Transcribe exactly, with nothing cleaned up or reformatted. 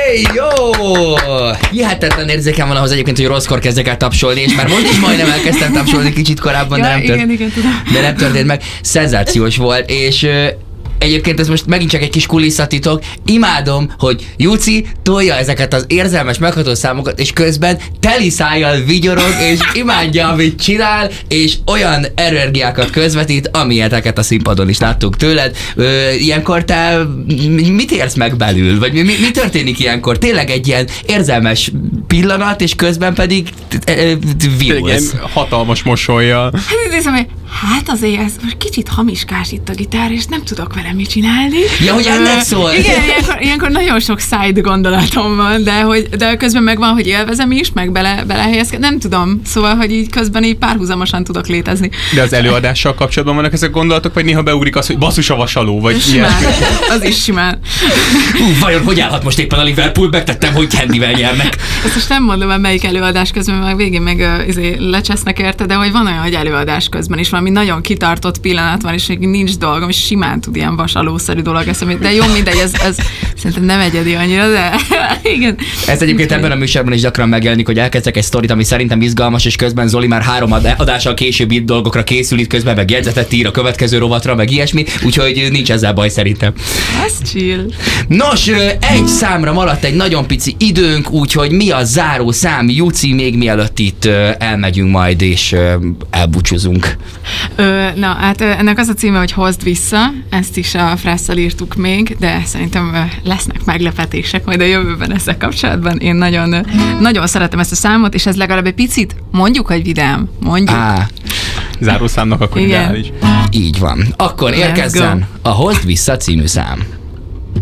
Hey, jó! Hihetetlen érzékem van ahhoz egyébként, hogy rosszkor kezdek el tapsolni, és már most is majdnem elkezdtem tapsolni kicsit korábban, ja, de, nem tört, igen, igen, tudom. de nem történt meg. Szenzációs volt, és egyébként ez most megint csak egy kis kulisszatitok. Imádom, hogy Juci tolja ezeket az érzelmes, megható számokat, és közben teli szájjal vigyorog, és imádja, amit csinál, és olyan energiákat közvetít, amilyeteket a színpadon is láttuk tőled. Ö, ilyenkor te mit érsz meg belül? Vagy mi, mi történik ilyenkor? Tényleg egy ilyen érzelmes pillanat, és közben pedig virulsz. Hatalmas mosollyal. Hát azért ez most kicsit hamiskás itt a gitár, és nem tudok vele mit csinálni. Ja, hogy ennek szól. Igen, ilyenkor, ilyenkor nagyon sok side gondolatom van, de, hogy, de közben megvan, hogy élvezem is, meg bele, belehelyezkedem. Nem tudom, szóval, hogy így közben így párhuzamosan tudok létezni. De az előadással kapcsolatban vannak ezek gondolatok, vagy néha beugrik az, hogy basszus a vasaló, vagy simán. Az is simán. Hú, vajon hogy állhat most éppen a Liverpool? Megtettem, hogy Candyvel nyernek. Ezt most nem mondom, hogy melyik előadás közben, meg végén meg uh, izé, lecsesznek érte, de hogy van olyan, hogy előadás közben is valami nagyon kitartott pillanat van, és nincs dolgom, és simán tud ilyen vasalószerű dolog eszembe. De jó, mindegy, ez, ez szerintem nem egyedi annyira, de igen. Ez egyébként ebben a műsorban is gyakran megjelenik, hogy elkezdek egy sztorit, ami szerintem izgalmas, és közben Zoli már három adással később itt dolgokra készül, itt közben meg jegyzetet ír a következő rovatra, meg ilyesmi, úgyhogy nincs ezzel baj szerintem. Az chill. Nos, egy számra maradt egy nagyon pici időnk, úgyhogy mi a záró szám, Juci, még mielőtt itt elmegyünk majd, és elbúcsúzunk. Ö, na, hát ennek az a címe, hogy hozd vissza, ezt is a Frásszal írtuk még, de szerintem lesznek meglepetések majd a jövőben ezzel kapcsolatban. Én nagyon, nagyon szeretem ezt a számot, és ez legalább egy picit, mondjuk, hogy vidám, mondjuk. Á, zárószámnak akkor ideális. Így van. Akkor érkezzen a Hozd vissza című szám.